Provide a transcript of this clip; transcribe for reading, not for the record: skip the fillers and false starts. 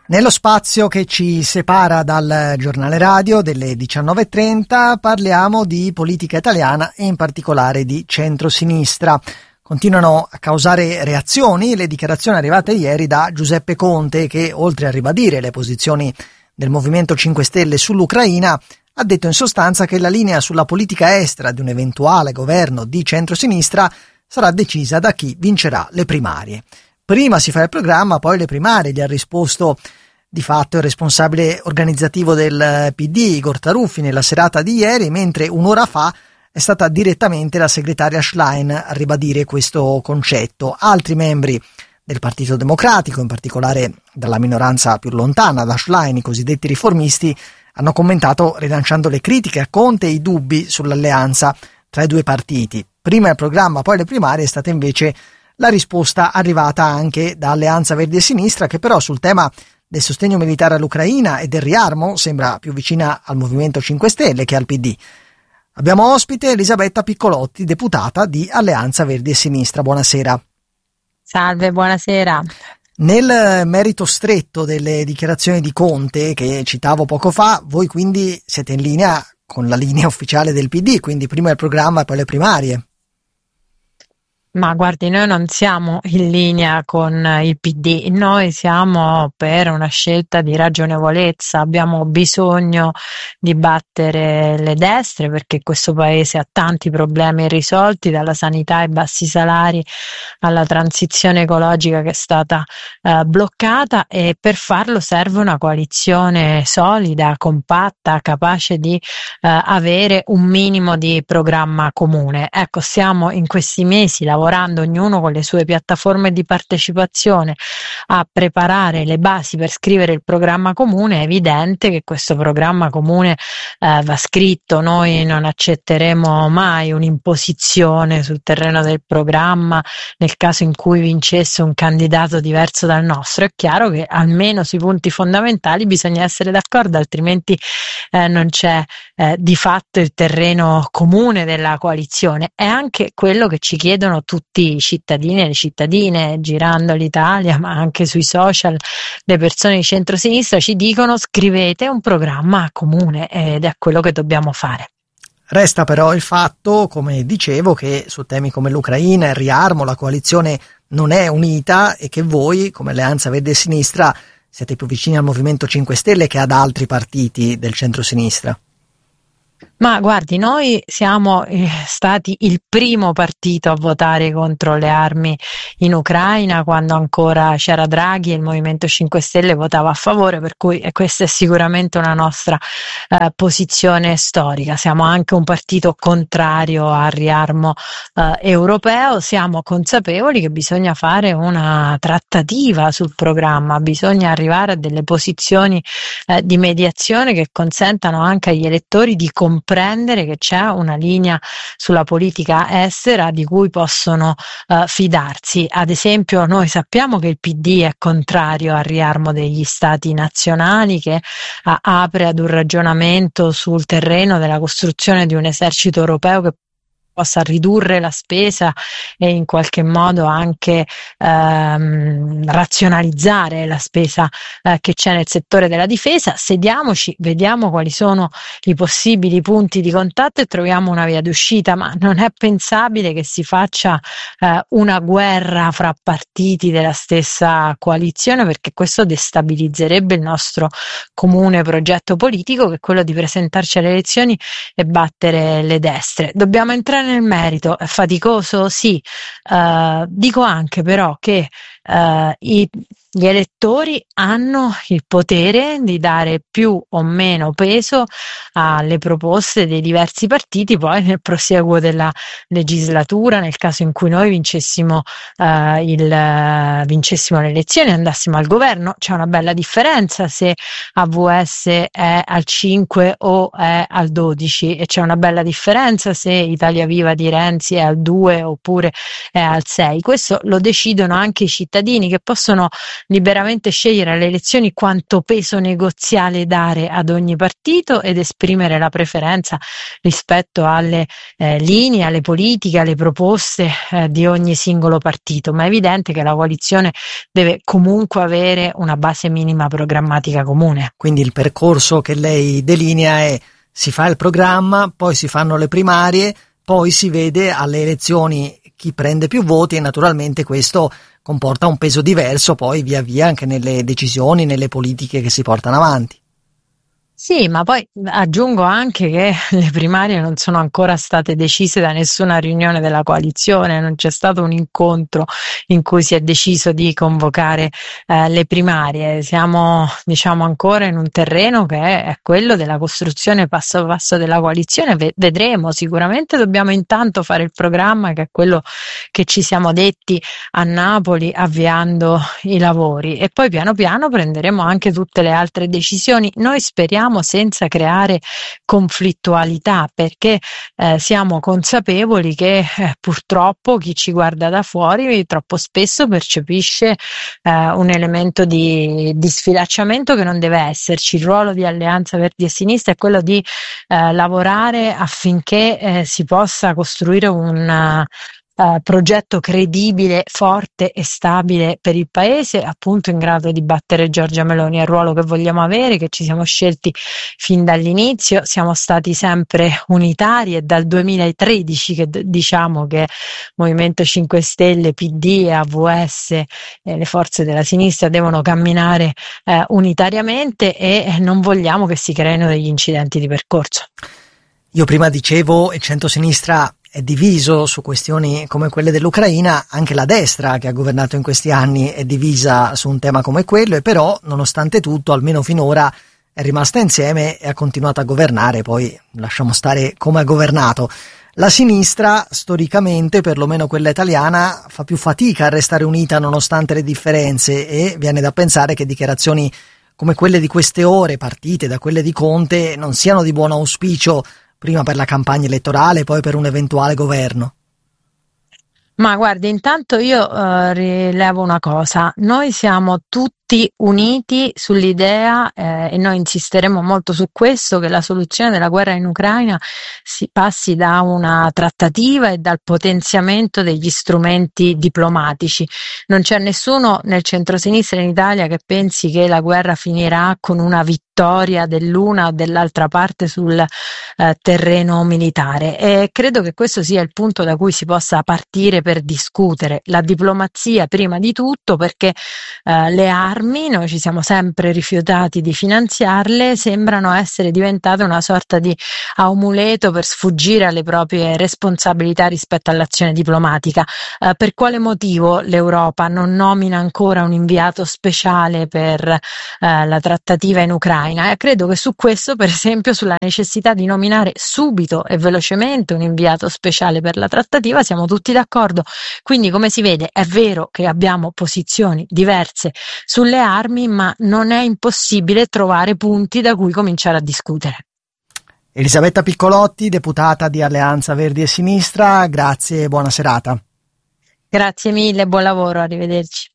Nello spazio che ci separa dal giornale radio delle 19:30 parliamo di politica italiana e in particolare di centrosinistra. Continuano a causare reazioni le dichiarazioni arrivate ieri da Giuseppe Conte che, oltre a ribadire le posizioni del Movimento 5 Stelle sull'Ucraina, ha detto in sostanza che la linea sulla politica estera di un eventuale governo di centrosinistra sarà decisa da chi vincerà le primarie. Prima si fa il programma, poi le primarie, gli ha risposto di fatto il responsabile organizzativo del PD, Igor Taruffi, nella serata di ieri, mentre un'ora fa è stata direttamente la segretaria Schlein a ribadire questo concetto. Altri membri del Partito Democratico, in particolare dalla minoranza più lontana da Schlein, i cosiddetti riformisti, hanno commentato rilanciando le critiche a Conte e i dubbi sull'alleanza tra i due partiti. Prima il programma, poi le primarie, è stata invece la risposta arrivata anche da Alleanza Verdi e Sinistra, che però sul tema del sostegno militare all'Ucraina e del riarmo sembra più vicina al Movimento 5 Stelle che al PD. Abbiamo ospite Elisabetta Piccolotti, deputata di Alleanza Verdi e Sinistra. Buonasera. Salve, buonasera. Nel merito stretto delle dichiarazioni di Conte che citavo poco fa, voi quindi siete in linea con la linea ufficiale del PD, quindi prima il programma e poi le primarie. Ma guardi, noi non siamo in linea con il PD, noi siamo per una scelta di ragionevolezza, abbiamo bisogno di battere le destre perché questo paese ha tanti problemi irrisolti, dalla sanità ai bassi salari alla transizione ecologica che è stata bloccata, e per farlo serve una coalizione solida, compatta, capace di avere un minimo di programma comune. Ecco, stiamo in questi mesi lavorando ognuno con le sue piattaforme di partecipazione a preparare le basi per scrivere il programma comune. È evidente che questo programma comune va scritto, noi non accetteremo mai un'imposizione sul terreno del programma nel caso in cui vincesse un candidato diverso dal nostro. È chiaro che almeno sui punti fondamentali bisogna essere d'accordo, altrimenti non c'è di fatto il terreno comune della coalizione. È anche quello che ci chiedono tutti i cittadini e le cittadine girando l'Italia, ma anche sui social. Le persone di centrosinistra ci dicono: scrivete un programma comune, ed è quello che dobbiamo fare. Resta però il fatto, come dicevo, che su temi come l'Ucraina, il riarmo, la coalizione non è unita e che voi, come Alleanza Verdi e Sinistra, siete più vicini al Movimento 5 Stelle che ad altri partiti del centro-sinistra. Ma guardi, noi siamo stati il primo partito a votare contro le armi in Ucraina quando ancora c'era Draghi e il Movimento 5 Stelle votava a favore, per cui questa è sicuramente una nostra posizione storica. Siamo anche un partito contrario al riarmo europeo, siamo consapevoli che bisogna fare una trattativa sul programma, bisogna arrivare a delle posizioni di mediazione che consentano anche agli elettori di comprendere che c'è una linea sulla politica estera di cui possono fidarsi. Ad esempio, noi sappiamo che il PD è contrario al riarmo degli stati nazionali, che apre ad un ragionamento sul terreno della costruzione di un esercito europeo che possa ridurre la spesa e in qualche modo anche razionalizzare la spesa che c'è nel settore della difesa. Sediamoci, vediamo quali sono i possibili punti di contatto e troviamo una via d'uscita, ma non è pensabile che si faccia una guerra fra partiti della stessa coalizione, perché questo destabilizzerebbe il nostro comune progetto politico, che è quello di presentarci alle elezioni e battere le destre. Dobbiamo entrare nel merito, è faticoso? Sì, dico anche però che gli elettori hanno il potere di dare più o meno peso alle proposte dei diversi partiti poi nel prosieguo della legislatura, nel caso in cui noi vincessimo le elezioni e andassimo al governo. C'è una bella differenza se AVS è al 5 o è al 12, e c'è una bella differenza se Italia Viva di Renzi è al 2 oppure è al 6. Questo lo decidono anche i cittadini cittadini che possono liberamente scegliere alle elezioni quanto peso negoziale dare ad ogni partito ed esprimere la preferenza rispetto alle linee, alle politiche, alle proposte di ogni singolo partito, ma è evidente che la coalizione deve comunque avere una base minima programmatica comune. Quindi il percorso che lei delinea è: si fa il programma, poi si fanno le primarie, poi si vede alle elezioni chi prende più voti, e naturalmente questo comporta un peso diverso poi via via anche nelle decisioni, nelle politiche che si portano avanti. Sì, ma poi aggiungo anche che le primarie non sono ancora state decise da nessuna riunione della coalizione, non c'è stato un incontro in cui si è deciso di convocare le primarie. Siamo, diciamo, ancora in un terreno che è quello della costruzione passo passo della coalizione. Vedremo, sicuramente dobbiamo intanto fare il programma, che è quello che ci siamo detti a Napoli avviando i lavori, e poi piano piano prenderemo anche tutte le altre decisioni. Noi speriamo senza creare conflittualità, perché siamo consapevoli che purtroppo chi ci guarda da fuori troppo spesso percepisce un elemento di sfilacciamento che non deve esserci. Il ruolo di Alleanza Verdi e Sinistra è quello di lavorare affinché si possa costruire un progetto credibile, forte e stabile per il Paese, appunto in grado di battere Giorgia Meloni. È il ruolo che vogliamo avere, che ci siamo scelti fin dall'inizio. Siamo stati sempre unitari, e dal 2013 che diciamo che Movimento 5 Stelle, PD e AVS, le forze della sinistra, devono camminare unitariamente, e non vogliamo che si creino degli incidenti di percorso. Io prima dicevo il centrosinistra è diviso su questioni come quelle dell'Ucraina, anche la destra che ha governato in questi anni è divisa su un tema come quello, e però nonostante tutto, almeno finora, è rimasta insieme e ha continuato a governare. Poi lasciamo stare come ha governato. La sinistra, storicamente, perlomeno quella italiana, fa più fatica a restare unita nonostante le differenze, e viene da pensare che dichiarazioni come quelle di queste ore, partite da quelle di Conte, non siano di buon auspicio prima per la campagna elettorale, poi per un eventuale governo. Ma guardi, intanto io rilevo una cosa: noi siamo tutti uniti sull'idea, e noi insisteremo molto su questo, che la soluzione della guerra in Ucraina si passi da una trattativa e dal potenziamento degli strumenti diplomatici. Non c'è nessuno nel centrosinistra in Italia che pensi che la guerra finirà con una vittoria dell'una o dell'altra parte sul terreno militare, e credo che questo sia il punto da cui si possa partire per discutere. La diplomazia prima di tutto, perché le armi, noi ci siamo sempre rifiutati di finanziarle, sembrano essere diventate una sorta di amuleto per sfuggire alle proprie responsabilità rispetto all'azione diplomatica. Per quale motivo l'Europa non nomina ancora un inviato speciale per la trattativa in Ucraina? Credo che su questo, per esempio, sulla necessità di nominare subito e velocemente un inviato speciale per la trattativa, siamo tutti d'accordo. Quindi, come si vede, è vero che abbiamo posizioni diverse sulle armi, ma non è impossibile trovare punti da cui cominciare a discutere. Elisabetta Piccolotti, deputata di Alleanza Verdi e Sinistra, grazie e buona serata. Grazie mille, buon lavoro, arrivederci.